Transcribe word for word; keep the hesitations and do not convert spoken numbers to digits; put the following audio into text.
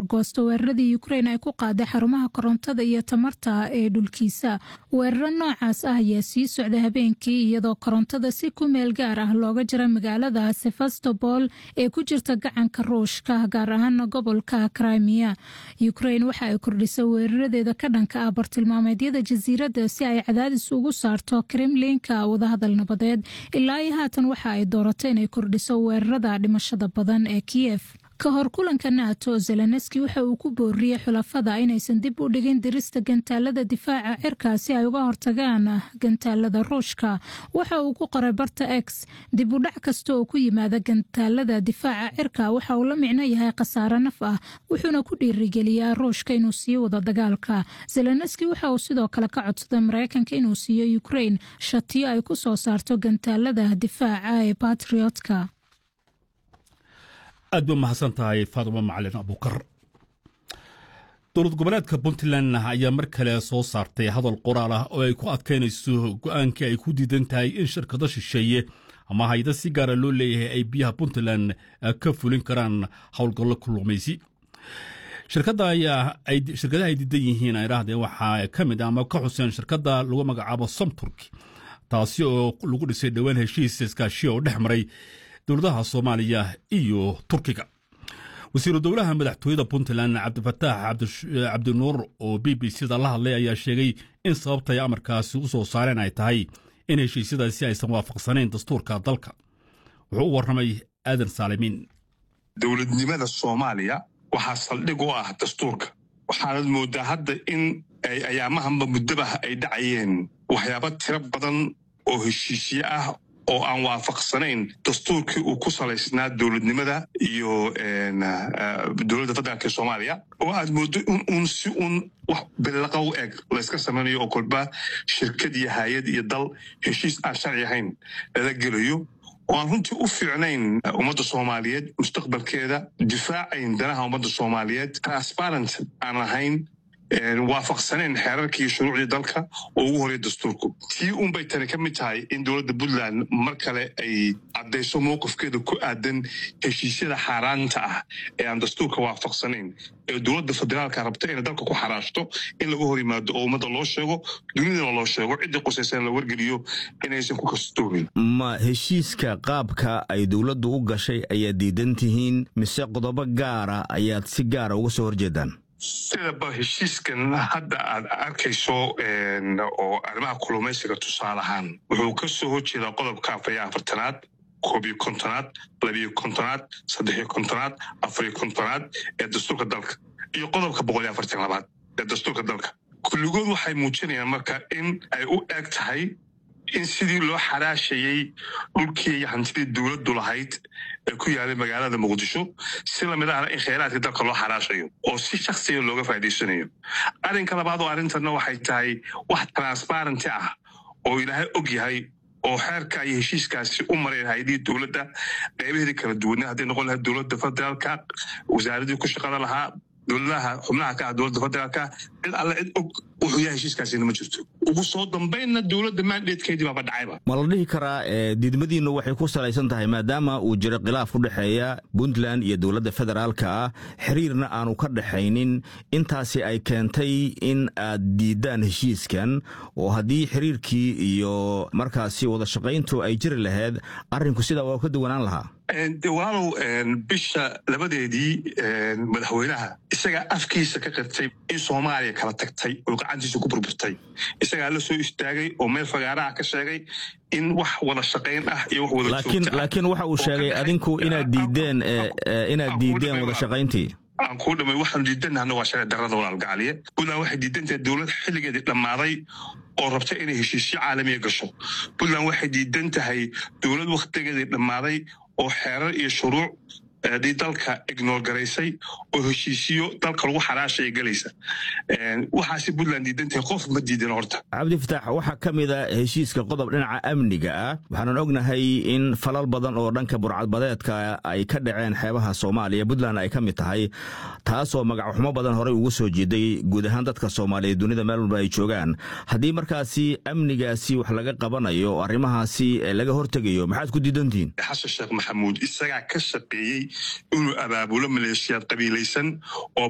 argoosto weeraradii Ukraine ay ku qaaday xarumaha korontada iyo tamarta ee dhulkiisa. Weeraro noocaas ah ayaa sii socda habeenkii iyadoo korontada si ku meel gaar ah looga jira magaalada Sevastopol ee ku jirta gacanka Ruushka, gaar ahaan gobolka Crimea. Ukraine waxa ay kordhisay weeraradeeda ka dhanka ah bartilmaameedyada jasiiradda si ay cadaadis ugu saarto Kremlinka wadahadal nabadeed. Ilaa iyo haatan waxa ay dooratay inay kordhiso weerarada dhimashada badan ee Kiev. Ka hor kulanka NATO, Zelensky waxa uu ku booriyay xulafada inaysan dib u dhigin dirista gantaalada difaaca cirka si ay uga hortagaan gantaalada Ruushka. Waxa uu ku qoray barta X, dib u dhac kasta oo ku yimaada gantaalada difaaca cirka waxa uu la micno yahay khasaare naf ah, wuxuuna ku dhiirigeliyaa Ruushka inuu sii wado dagaalka. Zelensky waxa uu sidoo kale ka codsaday Mareykanka inuu siiyo Ukraine shatiyo ay ku soo saarto gantaalada difaaca ee Patriotka. aad ba mahadsan tahay Faadimo Macalin Abuukar. dowlad goboleedka Puntland ayaa mar kale soo saartay hadal qoraal ah oo ay ku adkeynayso go'aankii ay ku diidan tahay in shirkado shisheeye ama hay'ado si gaara loo leeyahay ay biyaha Puntland ka fulin karaan howlgallo kalluumaysi. shirkada ayaa ay shirkadaha ay diidan yihiin ay raahdeen waxaa ka mid ah ama ka xuseen shirkada lagu magacaabo Somturk, taasi oo lagu dhisay dhawaan heshiis iskaashi oo dhex maray dowladaha Soomaaliya iyo Turkiga. wasiiru dowlaha madaxtooyada Puntland Cabdifataax Cabdinuur oo B B C da la hadlay ayaa sheegay in sababta ay amarkaasi u soo saareen ay tahay in heshiisyadaasi aysan waafaqsanayn dastuurka dalka. wuxuu u warramay Aadan Saalimin. dowladnimada Soomaaliya waxaa saldhig u ah dastuurka. waxaanad moodaa hadda in ay ayaamahanba muddabaha ay dhacayeen waxyaabo tiro badan oo heshiisyo ah oo aan waafaqsanayn dastuurkii uu ku salaysnaa dowladnimada iyo dowladda federaalka Soomaaliya, oo aad moodo in uun si uun wax bilaqa u eg layska samaynayo oo kolba shirkad iyo hay'ad iyo dal heshiis aan sharci ahayn lala gelayo, oo aan runtii u fiicnayn ummadda Soomaaliyeed mustaqbalkeeda, difaacayn danaha ummadda Soomaaliyeed, transparent aan ahayn, waafaqsanayn xeerarkii shuruucdii dalka oo ugu horeeyay dastuurku. tii uun bay tani ka mid tahay in dowladda Puntland mar kale ay caddayso mowqifkeeda ku aadan heshiisyada xaaraanta ah ee aan dastuurka waafaqsanayn ee dowladda federaalka rabta inay dalka ku xaraashto in lagu hor yimaado oo ummadda loo sheego, dunidana loo sheego, ciddii qusaysan la wargeliyo inaysan ku kastoomin. ma heshiiska qaabka ay dowladdu u gashay ayaa diidan tihiin mise qodobo gaara ayaad si gaara uga soo horjeedaan? sidaba heshiiskan hadda aad arkayso oo arrimaha kalluumaysiga tusaale ahaan wuxuu ka soo horjeedaa qodobka afar iyo afartanaad, koob iyo kontonaad, laba iyo kontonaad, saddex iyo kontonaad, afar iyo kontonaad ee dastuurka dalka iyo qodobka boqol iyo afartan iyo labaad ee dastuurka dalka. kulligood waxay muujinayaan marka in ay u eg tahay in sidii loo xaraashayay dhulkii iyo hantidii dowladdu lahayd ee ku yaalay magaalada Muqdisho si la mid ah in kheyraadka dalka loo xaraashayo oo si shakhsi ah looga faa'iideysanayo. arrinka labaad oo arrintan waxay tahay wax transparent ah oo Ilaahay og yahay oo xeerka iyo heshiiskaasi u mareen hay'adii dowladda qeybaheedii kala duwan haddii noqon lahayd dowladda federaalka, wasaaradii ku shaqada lahaa, dowladaha xubnaha ka ah dowladda federaalka, cid alle cid og wuxuu yahay heshiiskaasina ma jirto. ugu soo dambaynna dowladda mandatekeedii baaba dhacayba. ma la dhihi karaa diidmadiinnu waxay ku salaysan tahay maadaama uu jiro khilaaf u dhexeeya Puntland iyo dowladda federaalka ah, xiriirna aanu ka dhexaynin, intaasi ay keentay in aad diidaan heshiiskan, oo haddii xiriirkii iyo markaasi wada shaqayntu ay jiri lahayd arrinku sidaa waa ka duwanaan lahaa? walaalow bisha labadeedii madaxweynaha isagaa afkiisa ka qirtay in Soomaaliya kala tagtay oo gacantiisa ku burburtay. isagaa la soo istaagay oo meel fagaaraha ka sheegay in wax wada shaqayn ah iyo wax wada laakiin laakiin waxa uu sheegay adinku inaad diideen inaad diideen wada shaqayntii. aan ku dhamay waxaan diidanahay waa sharci darrada walaalgacaliye. Puntland waxay diidantahay dowlad xilligeedii dhammaaday oo rabta inay heshiisyo caalami ah gasho. Puntland waxay diidan tahay dowlad waqtigeedii dhammaaday oo xeerar iyo shuruuc dii dalka ignore garaysay oo heshiisiyo dalka lagu xaraashay galaysa. waxaasi Puntland diidantahay qof ma diidan horta. Cabdifataax, waxa kamid ah heshiiska qodob dhinaca amniga ah, waxaan ognahay in falal badan oo dhanka burcadbadeedka ay ka dhaceen xeebaha Soomaaliya, Puntland ay kamid tahay, taasoo magac xumo badan hore ugu soo jeeday guud ahaan dadka Soomaaliyeed dunida meel walba ay joogaan. haddii markaasi amnigaasi wax laga qabanayo, arrimahaasi laga hortegayo, maxaad ku diidantihiin? Xasan Sheekh Maxamuud isagaa ka shaqeeyay inuu abaabulo maleeshiyaad qabiilaysan oo